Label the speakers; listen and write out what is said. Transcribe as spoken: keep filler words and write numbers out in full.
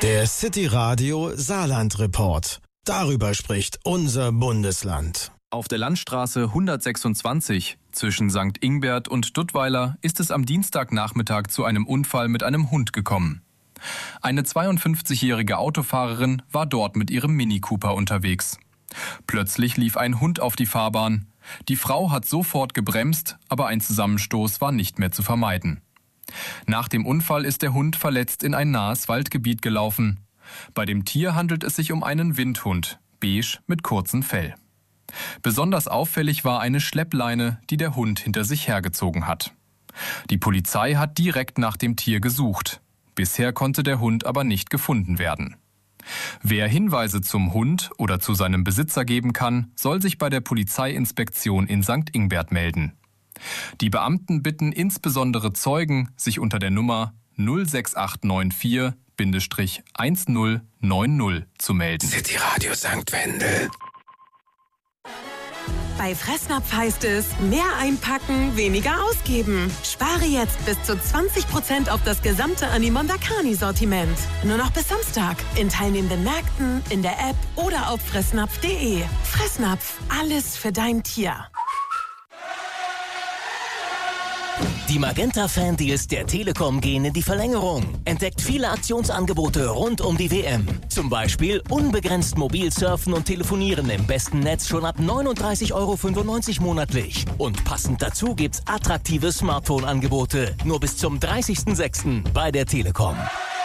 Speaker 1: Der City Radio Saarland Report. Darüber spricht unser Bundesland.
Speaker 2: Auf der Landstraße hundertsechsundzwanzig zwischen Sankt Ingbert und Duttweiler ist es am Dienstagnachmittag zu einem Unfall mit einem Hund gekommen. Eine zweiundfünfzigjährige Autofahrerin war dort mit ihrem Mini Cooper unterwegs. Plötzlich lief ein Hund auf die Fahrbahn. Die Frau hat sofort gebremst, aber ein Zusammenstoß war nicht mehr zu vermeiden. Nach dem Unfall ist der Hund verletzt in ein nahes Waldgebiet gelaufen. Bei dem Tier handelt es sich um einen Windhund, beige mit kurzem Fell. Besonders auffällig war eine Schleppleine, die der Hund hinter sich hergezogen hat. Die Polizei hat direkt nach dem Tier gesucht. Bisher konnte der Hund aber nicht gefunden werden. Wer Hinweise zum Hund oder zu seinem Besitzer geben kann, soll sich bei der Polizeiinspektion in Sankt Ingbert melden. Die Beamten bitten insbesondere Zeugen, sich unter der Nummer null sechs acht neun vier eins null neun null zu melden.
Speaker 1: City Radio Sankt Wendel.
Speaker 3: Bei Fressnapf heißt es, mehr einpacken, weniger ausgeben. Spare jetzt bis zu zwanzig Prozent auf das gesamte Animonda Carni-Sortiment. Nur noch bis Samstag. In teilnehmenden Märkten, in der App oder auf fressnapf punkt de. Fressnapf, alles für dein Tier.
Speaker 4: Die Magenta-Fan-Deals der Telekom gehen in die Verlängerung. Entdeckt viele Aktionsangebote rund um die W M. Zum Beispiel unbegrenzt mobil surfen und telefonieren im besten Netz schon ab neununddreißig Euro fünfundneunzig monatlich. Und passend dazu gibt's attraktive Smartphone-Angebote. Nur bis zum dreißigsten sechsten bei der Telekom.